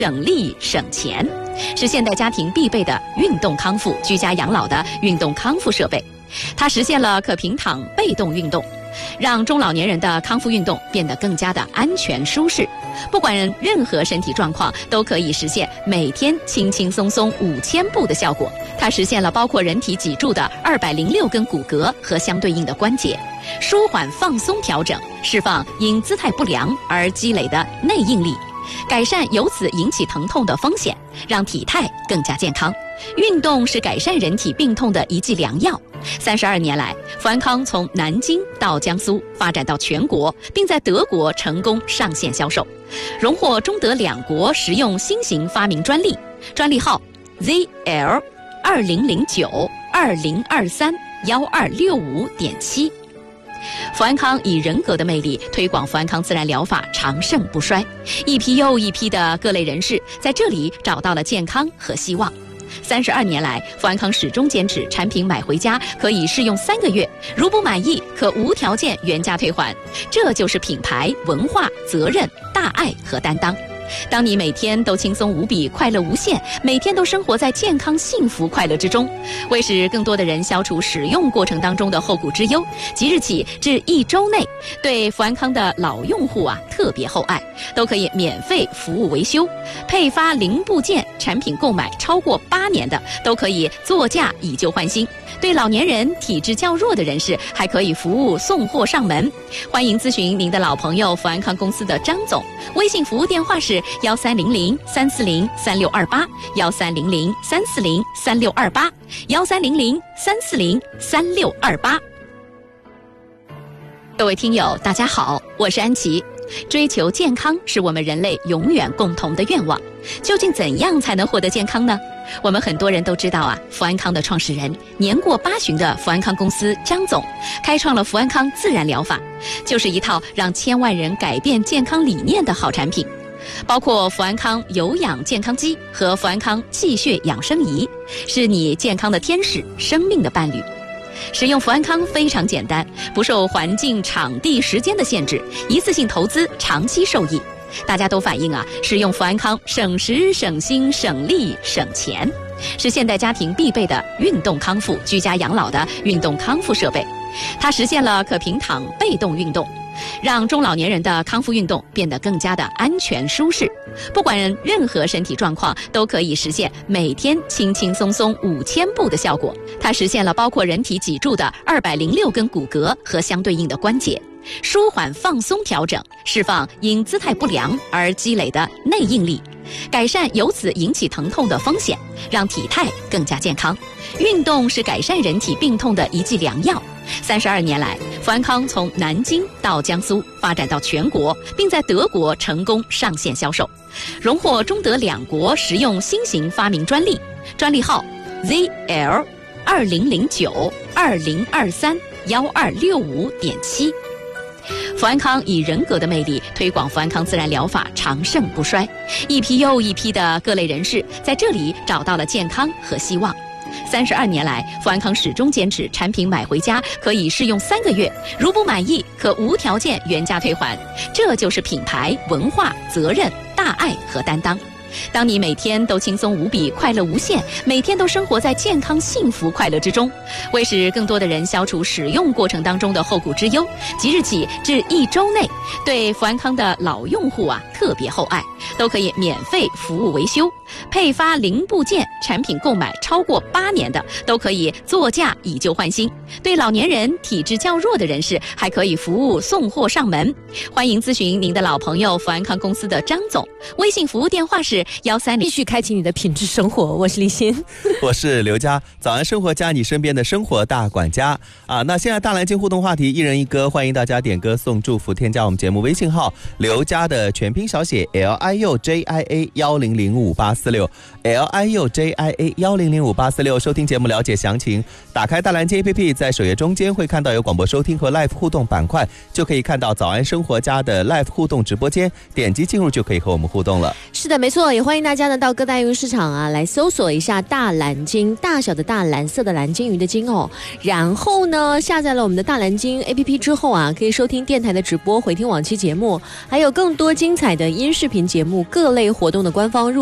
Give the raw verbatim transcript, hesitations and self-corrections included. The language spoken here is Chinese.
省力省钱，是现代家庭必备的运动康复、居家养老的运动康复设备。它实现了可平躺被动运动，让中老年人的康复运动变得更加的安全舒适。不管任何身体状况，都可以实现每天轻轻松松五千步的效果。它实现了包括人体脊柱的二百零六根骨骼和相对应的关节，舒缓放松调整，释放因姿态不良而积累的内应力，改善由此引起疼痛的风险，让体态更加健康。运动是改善人体病痛的一剂良药。三十二年来，富安康从南京到江苏，发展到全国，并在德国成功上线销售，荣获中德两国实用新型发明专利，专利号 Z L 二零零九二零二三幺二六五点七。富安康以人格的魅力推广富安康自然疗法长盛不衰，一批又一批的各类人士在这里找到了健康和希望。三十二年来，富安康始终坚持产品买回家可以试用三个月，如不满意可无条件原价退还，这就是品牌文化、责任、大爱和担当。当你每天都轻松无比、快乐无限，每天都生活在健康、幸福、快乐之中，为使更多的人消除使用过程当中的后顾之忧，即日起至一周内，对富安康的老用户啊特别厚爱，都可以免费服务维修，配发零部件，产品购买超过八年的都可以作价以旧换新。对老年人、体质较弱的人士，还可以服务送货上门。欢迎咨询您的老朋友富安康公司的张总，微信服务电话是幺三零零三四零三六二八，幺三零零三四零三六二八，幺三零零三四零三六二八。各位听友，大家好，我是安琪。追求健康是我们人类永远共同的愿望，究竟怎样才能获得健康呢？我们很多人都知道啊，富安康的创始人年过八旬的富安康公司张总，开创了富安康自然疗法，就是一套让千万人改变健康理念的好产品。包括富安康有氧健康机和富安康气血养生仪，是你健康的天使，生命的伴侣。使用富安康非常简单，不受环境、场地、时间的限制，一次性投资，长期受益。大家都反映啊，使用富安康省时、省心、省力、省钱，是现代家庭必备的运动康复、居家养老的运动康复设备。它实现了可平躺被动运动，让中老年人的康复运动变得更加的安全舒适。不管任何身体状况，都可以实现每天轻轻松松五千步的效果。它实现了包括人体脊柱的二百零六根骨骼和相对应的关节，舒缓放松调整，释放因姿态不良而积累的内应力，改善由此引起疼痛的风险，让体态更加健康。运动是改善人体病痛的一剂良药。三十二年来，富安康从南京到江苏，发展到全国，并在德国成功上线销售，荣获中德两国实用新型发明专利，专利号 Z L 二零零九二零二三幺二六五点七。富安康以人格的魅力推广富安康自然疗法长盛不衰，一批又一批的各类人士在这里找到了健康和希望。三十二年来，富安康始终坚持产品买回家可以试用三个月，如不满意可无条件原价退还，这就是品牌文化、责任、大爱和担当。当你每天都轻松无比、快乐无限，每天都生活在健康、幸福、快乐之中，为使更多的人消除使用过程当中的后顾之忧，即日起至一周内，对富安康的老用户啊特别厚爱，都可以免费服务维修，配发零部件，产品购买超过八年的都可以作价以旧换新。对老年人、体质较弱的人士，还可以服务送货上门。欢迎咨询您的老朋友富安康公司的张总，微信服务电话是幺三零。 继续开启你的品质生活，我是李欣， 我是刘佳，早安生活家，你身边的生活大管家啊！那现在大蓝鲸互动话题一人一歌，欢迎大家点歌送祝福，添加我们节目微信号刘佳的全拼小写 L I U J I A 一零零五八四六 L I U J I A 一零零五八四六，收听节目了解详情。打开大蓝鲸 A P P， 在首页中间会看到有广播收听和 Live 互动板块，就可以看到早安生活家的 Live 互动直播间，点击进入就可以和我们互动了。 是的，没错。 错，也欢迎大家呢到各大应用市场啊来搜索一下大蓝鲸，大小的大，蓝色的蓝，鲸鱼的鲸哦。然后呢，下载了我们的大蓝鲸 A P P 之后啊，可以收听电台的直播，回听往期节目，还有更多精彩的音视频节目，各类活动的官方入